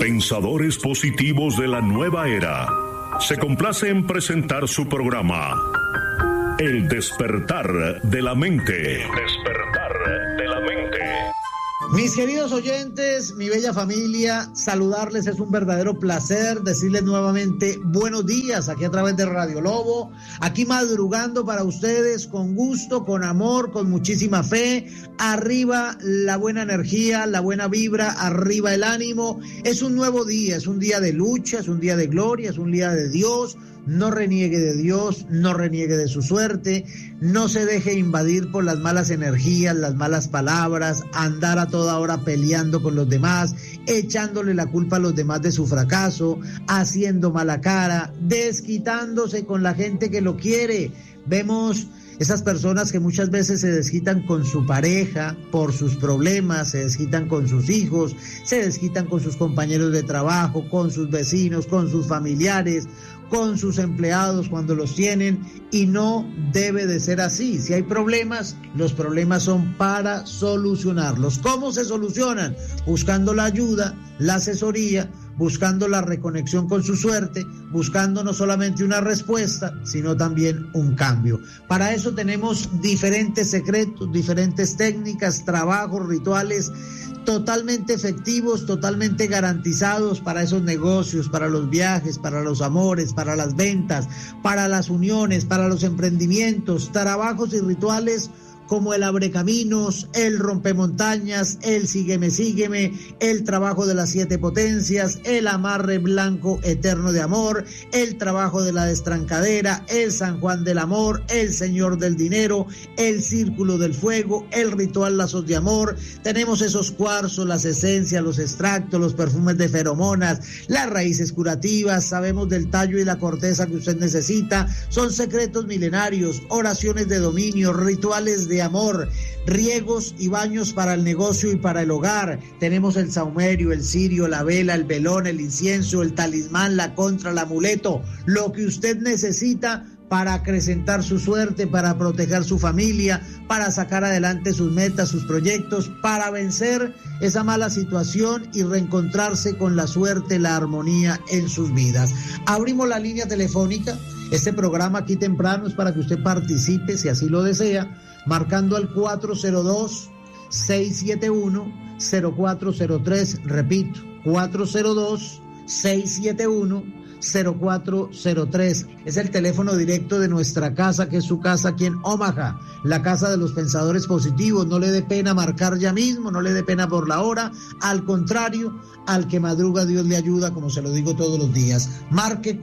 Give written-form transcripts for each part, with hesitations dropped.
Pensadores positivos de la nueva era. Se complace en presentar su programa El despertar de la mente. El despertar de la mente. Mis queridos oyentes, mi bella familia, saludarles es un verdadero placer, decirles nuevamente buenos días aquí a través de Radio Lobo, aquí madrugando para ustedes con gusto, con amor, con muchísima fe, arriba la buena energía, la buena vibra, arriba el ánimo. Es un nuevo día, es un día de lucha, es un día de gloria, es un día de Dios. No reniegue de Dios, no reniegue de su suerte, no se deje invadir por las malas energías, las malas palabras, andar a toda hora peleando con los demás, echándole la culpa a los demás de su fracaso, haciendo mala cara, desquitándose con la gente que lo quiere. Vemos esas personas que muchas veces se desquitan con su pareja por sus problemas, se desquitan con sus hijos, se desquitan con sus compañeros de trabajo, con sus vecinos, con sus familiares, con sus empleados cuando los tienen, y no debe de ser así. Si hay problemas, los problemas son para solucionarlos. ¿Cómo se solucionan? Buscando la ayuda, la asesoría, buscando la reconexión con su suerte, buscando no solamente una respuesta, sino también un cambio. Para eso tenemos diferentes secretos, diferentes técnicas, trabajos, rituales totalmente efectivos, totalmente garantizados para esos negocios, para los viajes, para los amores, para las ventas, para las uniones, para los emprendimientos, trabajos y rituales como el abrecaminos, el rompemontañas, el sígueme, el trabajo de las 7 potencias, el amarre blanco eterno de amor, el trabajo de la destrancadera, el San Juan del amor, el Señor del dinero, el círculo del fuego, el ritual lazos de amor. Tenemos esos cuarzos, las esencias, los extractos, los perfumes de feromonas, las raíces curativas, sabemos del tallo y la corteza que usted necesita. Son secretos milenarios, oraciones de dominio, rituales de amor, riegos y baños para el negocio y para el hogar. Tenemos el saumerio, el cirio, la vela, el velón, el incienso, el talismán, la contra, el amuleto, lo que usted necesita para acrecentar su suerte, para proteger su familia, para sacar adelante sus metas, sus proyectos, para vencer esa mala situación y reencontrarse con la suerte, la armonía en sus vidas. Abrimos la línea telefónica. Este programa aquí temprano es para que usted participe, si así lo desea, marcando al 402-671-0403, repito, 402-671-0403. Es el teléfono directo de nuestra casa, que es su casa aquí en Omaha, la casa de los pensadores positivos. No le dé pena marcar ya mismo, no le dé pena por la hora, al contrario, al que madruga Dios le ayuda, como se lo digo todos los días. Marque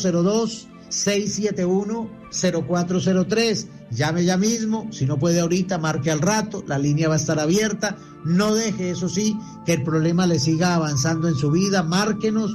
402-671-0403. Llame ya mismo, si no puede ahorita, marque al rato, la línea va a estar abierta. No deje, eso sí, que el problema le siga avanzando en su vida. Márquenos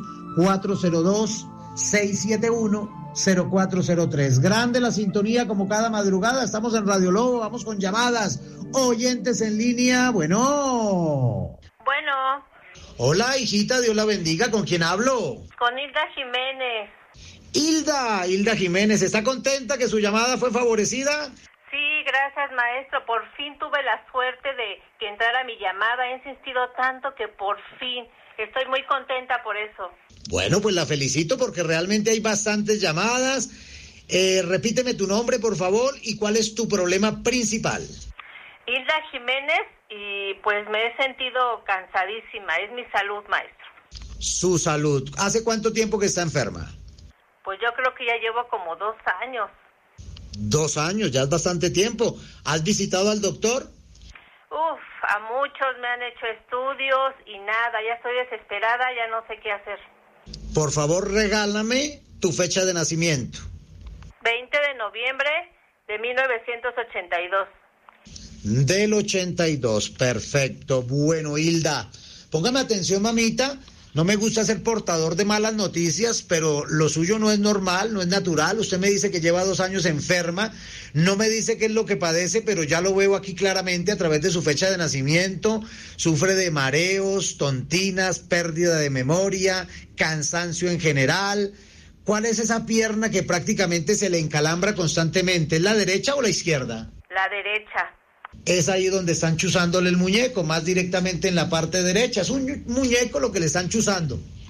402-671-0403. Grande la sintonía como cada madrugada. Estamos en Radio Lobo, vamos con llamadas. Oyentes en línea, bueno. Hola, hijita, Dios la bendiga. ¿Con quién hablo? Con Hilda Jiménez. Hilda Jiménez, ¿está contenta que su llamada fue favorecida? Sí, gracias, maestro. Por fin tuve la suerte de que entrara mi llamada. He insistido tanto que por fin estoy muy contenta por eso. Bueno, pues la felicito porque realmente hay bastantes llamadas. Repíteme tu nombre, por favor, y cuál es tu problema principal. Hilda Jiménez, y pues me he sentido cansadísima. Es mi salud, maestro. Su salud. ¿Hace cuánto tiempo que está enferma? Pues yo creo que ya llevo como 2 años. 2 años, ya es bastante tiempo. ¿Has visitado al doctor? A muchos me han hecho estudios y nada, ya estoy desesperada, ya no sé qué hacer. Por favor, regálame tu fecha de nacimiento. 20 de noviembre de 1982. Del 82, perfecto. Bueno, Hilda, póngame atención, mamita. No me gusta ser portador de malas noticias, pero lo suyo no es normal, no es natural. Usted me dice que lleva 2 años enferma, no me dice qué es lo que padece, pero ya lo veo aquí claramente a través de su fecha de nacimiento. Sufre de mareos, tontinas, pérdida de memoria, cansancio en general. ¿Cuál es esa pierna que prácticamente se le encalambra constantemente? ¿Es la derecha o la izquierda? La derecha. Es ahí donde están chuzándole el muñeco, más directamente en la parte derecha. Es un muñeco lo que le están chuzando.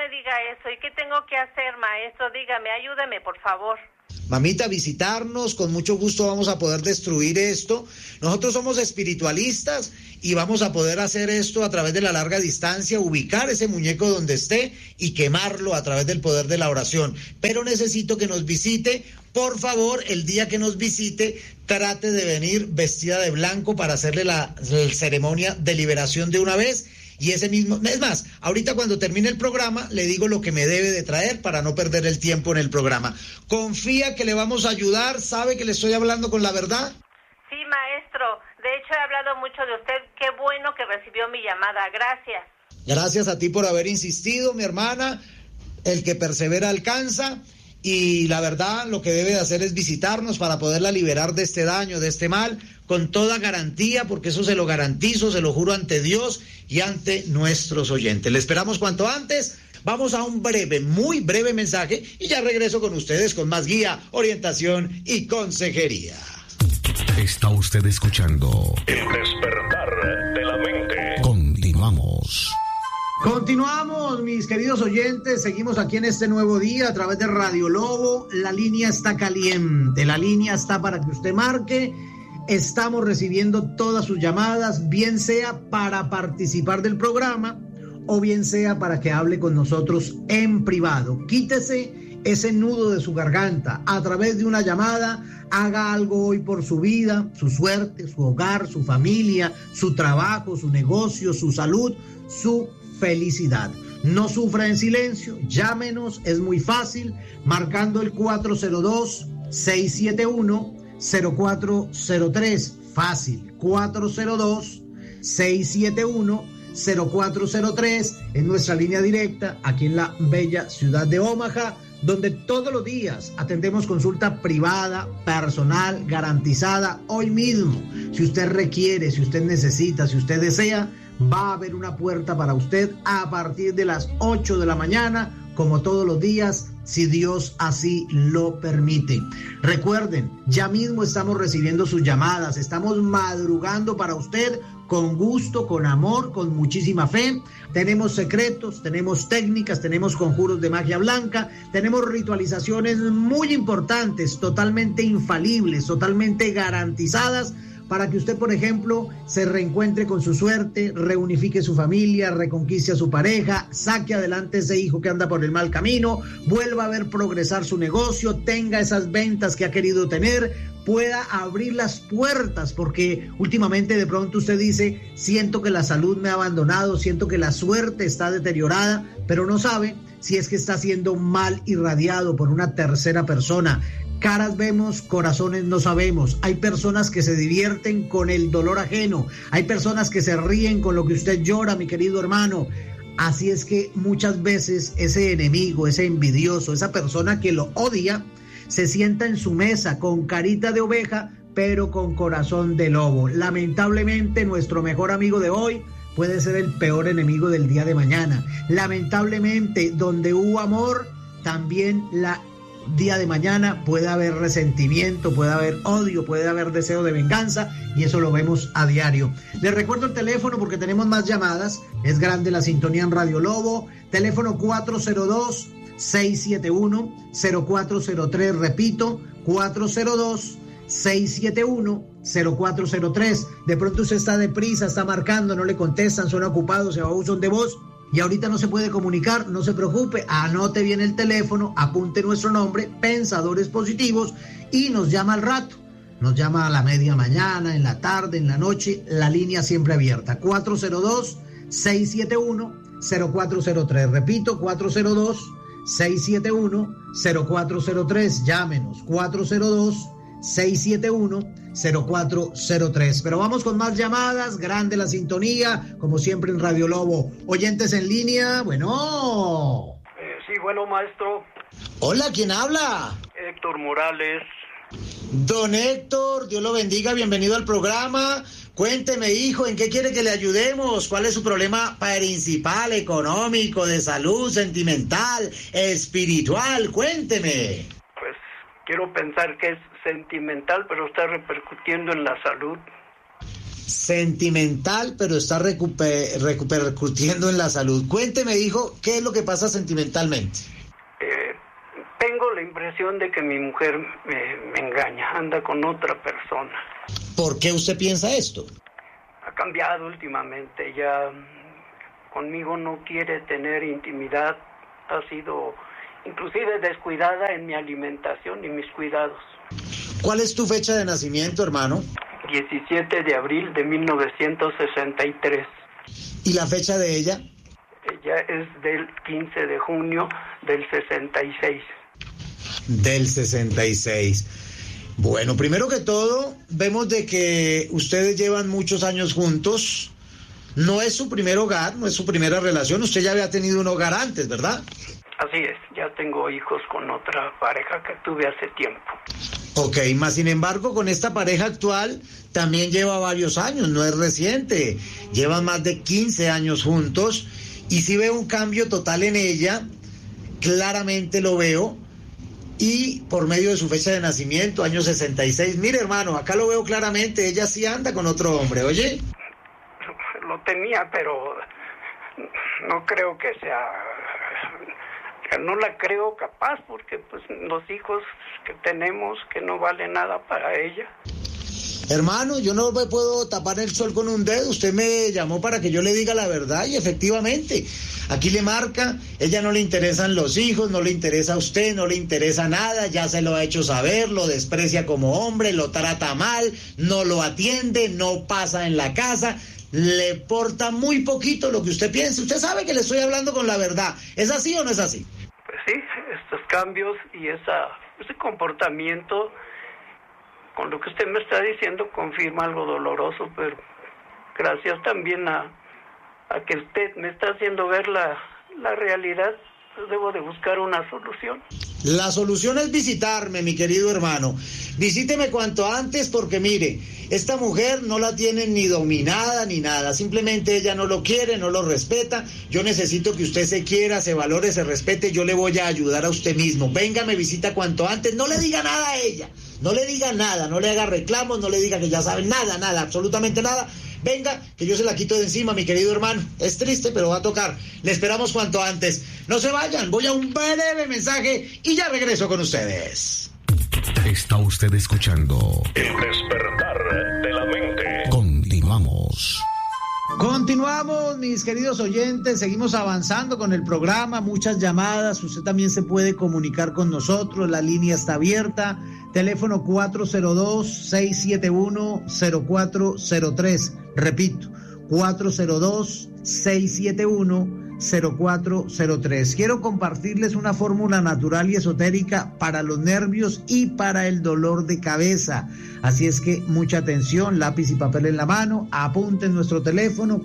me diga eso. ¿Y qué tengo que hacer, maestro? Dígame, ayúdeme, por favor. Mamita, visitarnos, con mucho gusto vamos a poder destruir esto. Nosotros somos espiritualistas y vamos a poder hacer esto a través de la larga distancia, ubicar ese muñeco donde esté y quemarlo a través del poder de la oración. Pero necesito que nos visite, por favor, el día que nos visite, trate de venir vestida de blanco para hacerle la ceremonia de liberación de una vez. Y ese mismo, es más, ahorita cuando termine el programa le digo lo que me debe de traer para no perder el tiempo en el programa. Confía que le vamos a ayudar, sabe que le estoy hablando con la verdad. Sí, maestro, de hecho he hablado mucho de usted, qué bueno que recibió mi llamada, gracias. Gracias a ti por haber insistido, mi hermana, el que persevera alcanza. Y la verdad, lo que debe de hacer es visitarnos para poderla liberar de este daño, de este mal, con toda garantía, porque eso se lo garantizo, se lo juro ante Dios y ante nuestros oyentes. Le esperamos cuanto antes. Vamos a un breve, muy breve mensaje y ya regreso con ustedes con más guía, orientación y consejería. Está usted escuchando El Despertar de la Mente. Continuamos. Continuamos, mis queridos oyentes, seguimos aquí en este nuevo día a través de Radio Lobo. La línea está caliente, la línea está para que usted marque. Estamos recibiendo todas sus llamadas, bien sea para participar del programa o bien sea para que hable con nosotros en privado. Quítese ese nudo de su garganta a través de una llamada. Haga algo hoy por su vida, su suerte, su hogar, su familia, su trabajo, su negocio, su salud, su felicidad. No sufra en silencio, llámenos, es muy fácil, marcando el 402-671-0403, fácil, 402-671-0403, en nuestra línea directa, aquí en la bella ciudad de Omaha, donde todos los días atendemos consulta privada, personal, garantizada, hoy mismo. Si usted requiere, si usted necesita, si usted desea, va a haber una puerta para usted a partir de las 8 de la mañana, como todos los días, si Dios así lo permite. Recuerden, ya mismo estamos recibiendo sus llamadas, estamos madrugando para usted con gusto, con amor, con muchísima fe. Tenemos secretos, tenemos técnicas, tenemos conjuros de magia blanca, tenemos ritualizaciones muy importantes, totalmente infalibles, totalmente garantizadas, para que usted, por ejemplo, se reencuentre con su suerte, reunifique su familia, reconquiste a su pareja, saque adelante ese hijo que anda por el mal camino, vuelva a ver progresar su negocio, tenga esas ventas que ha querido tener, pueda abrir las puertas, porque últimamente de pronto usted dice, siento que la salud me ha abandonado, siento que la suerte está deteriorada, pero no sabe si es que está siendo mal irradiado por una tercera persona. Caras vemos, corazones no sabemos. Hay personas que se divierten con el dolor ajeno. Hay personas que se ríen con lo que usted llora, mi querido hermano. Así es que muchas veces ese enemigo, ese envidioso, esa persona que lo odia, se sienta en su mesa con carita de oveja, pero con corazón de lobo. Lamentablemente, nuestro mejor amigo de hoy puede ser el peor enemigo del día de mañana. Lamentablemente, donde hubo amor, también día de mañana puede haber resentimiento, puede haber odio, puede haber deseo de venganza, y eso lo vemos a diario. Les recuerdo el teléfono porque tenemos más llamadas. Es grande la sintonía en Radio Lobo. Teléfono 402-671-0403. Repito, 402-671-0403. De pronto usted está deprisa, está marcando, no le contestan, son ocupados, se va a buzón de voz y ahorita no se puede comunicar. No se preocupe, anote bien el teléfono, apunte nuestro nombre, Pensadores Positivos, y nos llama al rato. Nos llama a la media mañana, en la tarde, en la noche, la línea siempre abierta. 402-671-0403. Repito, 402-671-0403. Llámenos, 402-671-0403. Pero vamos con más llamadas. Grande la sintonía, como siempre en Radio Lobo. Oyentes en línea, bueno. Sí, bueno, maestro. Hola, ¿quién habla? Héctor Morales. Don Héctor, Dios lo bendiga, bienvenido al programa. Cuénteme, hijo, ¿en qué quiere que le ayudemos? ¿Cuál es su problema principal, económico, de salud, sentimental, espiritual? Cuénteme. Pues quiero pensar que es sentimental, pero está repercutiendo en la salud. Sentimental, pero está repercutiendo en la salud. Cuénteme, hijo, ¿qué es lo que pasa sentimentalmente? Tengo la impresión de que mi mujer me engaña, anda con otra persona. ¿Por qué usted piensa esto? Ha cambiado últimamente, ya conmigo no quiere tener intimidad, ha sido inclusive descuidada en mi alimentación y mis cuidados. ¿Cuál es tu fecha de nacimiento, hermano? 17 de abril de 1963. ¿Y la fecha de ella? Ella es del 15 de junio del 66. Del 66. Bueno, primero que todo, vemos de que ustedes llevan muchos años juntos. No es su primer hogar, no es su primera relación. Usted ya había tenido un hogar antes, ¿verdad? Así es, ya tengo hijos con otra pareja que tuve hace tiempo. Ok, más sin embargo, con esta pareja actual también lleva varios años, no es reciente. Llevan más de 15 años juntos y sí veo un cambio total en ella, claramente lo veo. Y por medio de su fecha de nacimiento, año 66. Mire, hermano, acá lo veo claramente, ella sí anda con otro hombre, ¿oye? Lo tenía, pero no creo que sea... No la creo capaz, porque pues los hijos que tenemos que no valen nada para ella. Hermano, yo no me puedo tapar el sol con un dedo. Usted me llamó para que yo le diga la verdad y efectivamente, aquí le marca, ella no le interesan los hijos, no le interesa a usted, no le interesa nada, ya se lo ha hecho saber, lo desprecia como hombre, lo trata mal, no lo atiende, no pasa en la casa, le importa muy poquito lo que usted piense. Usted sabe que le estoy hablando con la verdad. ¿Es así o no es así? Pues sí, estos cambios y ese comportamiento, con lo que usted me está diciendo, confirma algo doloroso, pero gracias también a que usted me está haciendo ver la realidad, pues debo de buscar una solución. La solución es visitarme, mi querido hermano. Visíteme cuanto antes porque mire, esta mujer no la tiene ni dominada ni nada. Simplemente ella no lo quiere, no lo respeta. Yo necesito que usted se quiera, se valore, se respete. Yo le voy a ayudar a usted mismo. Venga, me visita cuanto antes. No le diga nada a ella. No le diga nada. No le haga reclamos. No le diga que ya sabe nada, absolutamente nada. Venga, que yo se la quito de encima, mi querido hermano. Es triste, pero va a tocar. Le esperamos cuanto antes. No se vayan, voy a un breve mensaje y ya regreso con ustedes. Está usted escuchando El Despertar de la Mente. Continuamos. Continuamos, mis queridos oyentes, seguimos avanzando con el programa, muchas llamadas, usted también se puede comunicar con nosotros, la línea está abierta, teléfono 402-671-0403, repito, 402-671-0403. Quiero compartirles una fórmula natural y esotérica para los nervios y para el dolor de cabeza. Así es que mucha atención, lápiz y papel en la mano, apunten nuestro teléfono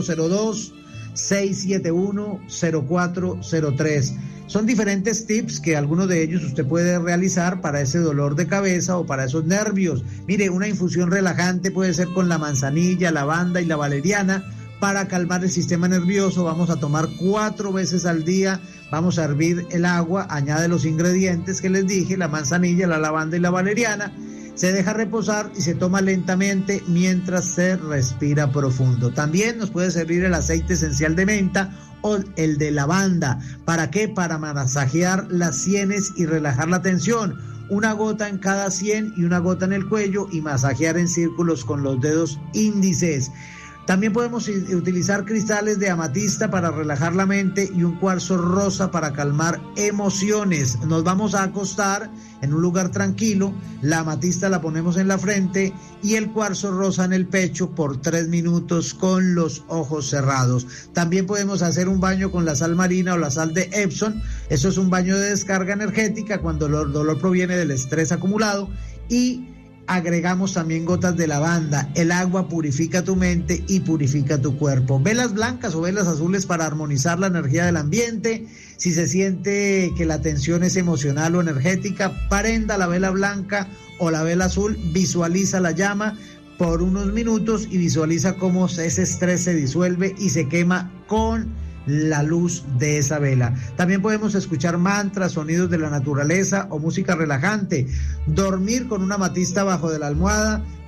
402-671-0403. Son diferentes tips que algunos de ellos usted puede realizar para ese dolor de cabeza o para esos nervios. Mire, una infusión relajante puede ser con la manzanilla, lavanda y la valeriana. Para calmar el sistema nervioso vamos a tomar 4 veces al día, vamos a hervir el agua, añade los ingredientes que les dije, la manzanilla, la lavanda y la valeriana, se deja reposar y se toma lentamente mientras se respira profundo. También nos puede servir el aceite esencial de menta o el de lavanda. ¿Para qué? Para masajear las sienes y relajar la tensión. Una gota en cada sien y una gota en el cuello y masajear en círculos con los dedos índices. También podemos utilizar cristales de amatista para relajar la mente y un cuarzo rosa para calmar emociones. Nos vamos a acostar en un lugar tranquilo, la amatista la ponemos en la frente y el cuarzo rosa en el pecho por 3 minutos con los ojos cerrados. También podemos hacer un baño con la sal marina o la sal de Epsom. Eso es un baño de descarga energética cuando el dolor proviene del estrés acumulado y agregamos también gotas de lavanda. El agua purifica tu mente y purifica tu cuerpo. Velas blancas o velas azules para armonizar la energía del ambiente. Si se siente que la tensión es emocional o energética, prenda la vela blanca o la vela azul, visualiza la llama por unos minutos y visualiza cómo ese estrés se disuelve y se quema con la luz de esa vela. También podemos escuchar mantras, sonidos de la naturaleza o música relajante. Dormir con una amatista bajo de la almohada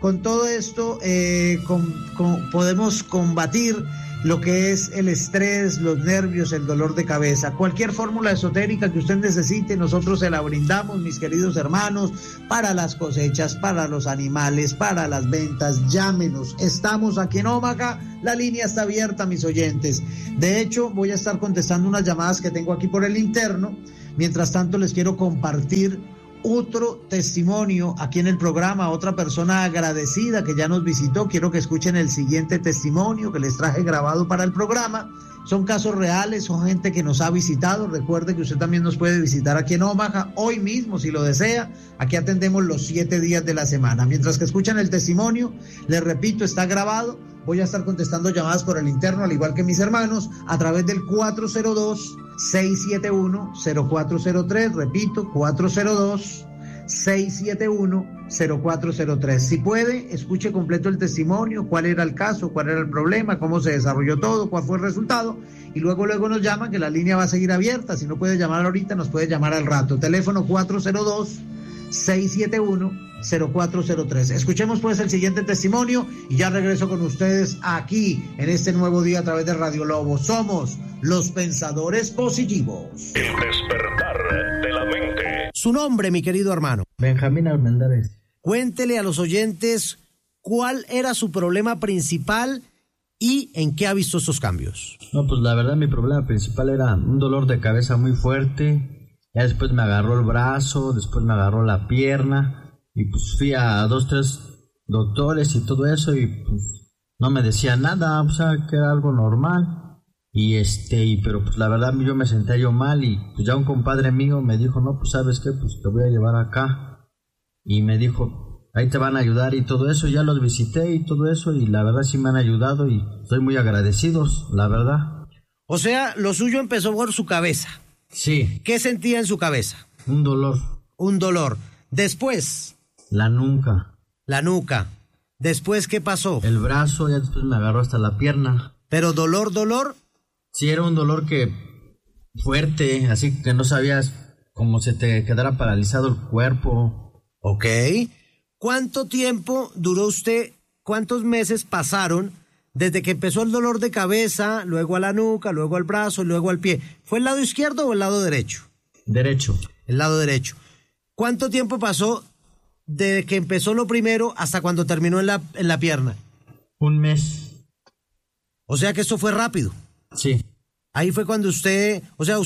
con todo esto podemos combatir lo que es el estrés, los nervios, el dolor de cabeza. Cualquier fórmula esotérica que usted necesite, nosotros se la brindamos, mis queridos hermanos, para las cosechas, para los animales, para las ventas. Llámenos, estamos aquí en Omaha, la línea está abierta, mis oyentes. De hecho, voy a estar contestando unas llamadas que tengo aquí por el interno. Mientras tanto, les quiero compartir otro testimonio aquí en el programa, otra persona agradecida que ya nos visitó. Quiero que escuchen el siguiente testimonio que les traje grabado para el programa. Son casos reales, son gente que nos ha visitado. Recuerde que usted también nos puede visitar aquí en Omaha hoy mismo si lo desea. Aquí atendemos los 7 días de la semana. Mientras que escuchan el testimonio, les repito, está grabado. Voy a estar contestando llamadas por el interno, al igual que mis hermanos, a través del 402-671-0403. Repito, 402-671-0403. Si puede, escuche completo el testimonio, cuál era el caso, cuál era el problema, cómo se desarrolló todo, cuál fue el resultado, y luego nos llaman, que la línea va a seguir abierta. Si no puede llamar ahorita, nos puede llamar al rato. Teléfono 402-671-0403. Escuchemos pues el siguiente testimonio y ya regreso con ustedes aquí en este nuevo día a través de Radio Lobo. Somos los pensadores positivos. El despertar de la mente. Su nombre, mi querido hermano. Benjamín Almendares. Cuéntele a los oyentes cuál era su problema principal y en qué ha visto estos cambios. No, pues la verdad mi problema principal era un dolor de cabeza muy fuerte. Ya después me agarró el brazo, después me agarró la pierna. Y pues fui a 2, 3 doctores y todo eso y pues no me decían nada, o sea, que era algo normal. Pero pues la verdad yo me sentía yo mal y pues ya un compadre mío me dijo, no, pues ¿sabes qué? Pues te voy a llevar acá. Y me dijo, ahí te van a ayudar y todo eso. Ya los visité y todo eso y la verdad sí me han ayudado y estoy muy agradecidos, la verdad. O sea, lo suyo empezó por su cabeza. Sí. ¿Qué sentía en su cabeza? Un dolor. Un dolor. Después... La nuca. Después, ¿qué pasó? El brazo, ya después me agarró hasta la pierna. ¿Pero dolor? Sí, era un dolor que fuerte, así que no sabías cómo se te quedara paralizado el cuerpo. Ok. ¿Cuánto tiempo duró usted, cuántos meses pasaron desde que empezó el dolor de cabeza, luego a la nuca, luego al brazo, luego al pie? ¿Fue el lado izquierdo o el lado derecho? Derecho. El lado derecho. ¿Cuánto tiempo pasó desde que empezó lo primero hasta cuando terminó en la pierna? 1 mes. O sea que esto fue rápido. Sí. Ahí fue cuando usted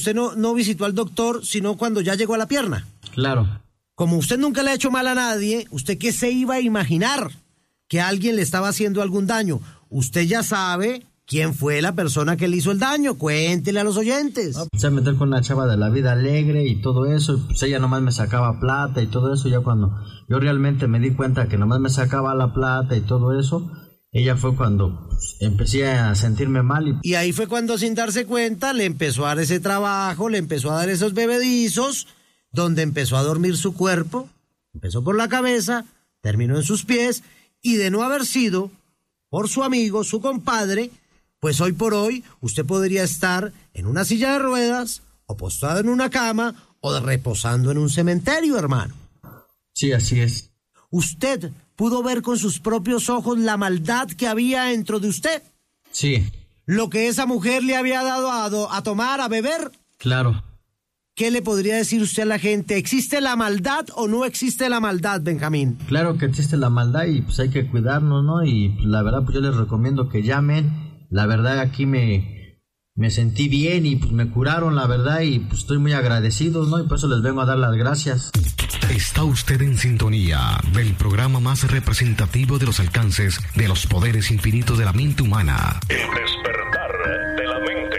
no visitó al doctor, sino cuando ya llegó a la pierna. Claro. Como usted nunca le ha hecho mal a nadie, ¿usted qué se iba a imaginar? Que alguien le estaba haciendo algún daño. Usted ya sabe quién fue la persona que le hizo el daño. Cuéntele a los oyentes. Empecé a meter con una chava de la vida alegre y todo eso. Pues ella nomás me sacaba plata y todo eso. Ya cuando yo realmente me di cuenta que nomás me sacaba la plata y todo eso, ella fue cuando empecé a sentirme mal. Y ahí fue cuando, sin darse cuenta, le empezó a dar ese trabajo, le empezó a dar esos bebedizos, donde empezó a dormir su cuerpo. Empezó por la cabeza, terminó en sus pies, y de no haber sido por su amigo, su compadre, pues hoy por hoy usted podría estar en una silla de ruedas, o postado en una cama, o reposando en un cementerio, hermano. Sí, así es. ¿Usted pudo ver con sus propios ojos la maldad que había dentro de usted? Sí. ¿Lo que esa mujer le había dado a tomar, a beber? Claro. ¿Qué le podría decir usted a la gente? ¿Existe la maldad o no existe la maldad, Benjamín? Claro que existe la maldad y pues hay que cuidarnos, ¿no? Y pues, la verdad pues yo les recomiendo que llamen. La verdad aquí me sentí bien y pues me curaron, la verdad, y pues estoy muy agradecido, ¿no? Y por eso les vengo a dar las gracias. Está usted en sintonía del programa más representativo de los alcances de los poderes infinitos de la mente humana. El despertar de la mente.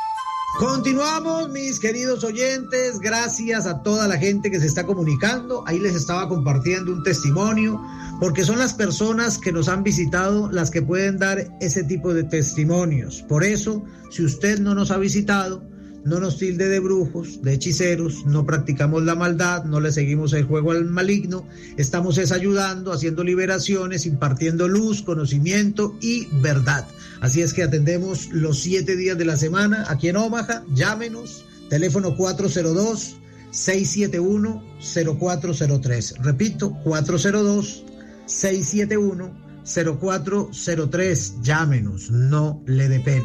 Continuamos, mis queridos oyentes. Gracias a toda la gente que se está comunicando. Ahí les estaba compartiendo un testimonio, porque son las personas que nos han visitado las que pueden dar ese tipo de testimonios. Por eso, si usted no nos ha visitado, no nos tilde de brujos, de hechiceros, no practicamos la maldad, no le seguimos el juego al maligno, estamos ayudando, haciendo liberaciones, impartiendo luz, conocimiento y verdad. Así es que atendemos los 7 días de la semana aquí en Omaha. Llámenos, teléfono 402-671-0403. Repito, 402 402-671-0403. Llámenos, no le dé pena.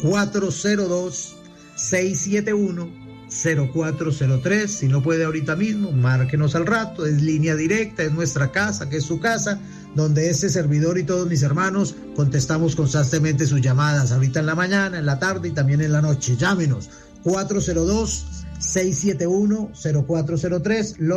402-671-0403. Si no puede ahorita mismo, márquenos al rato. Es línea directa, es nuestra casa, que es su casa, donde este servidor y todos mis hermanos contestamos constantemente sus llamadas, ahorita en la mañana, en la tarde y también en la noche. Llámenos, 402-671-0403.